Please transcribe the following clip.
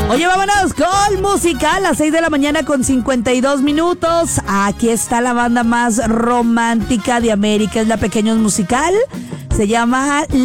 Oye, vámonos con música a las 6 de la mañana con 52 minutos. Aquí está la banda más romántica de América, es la Pequeños Musical. Se llama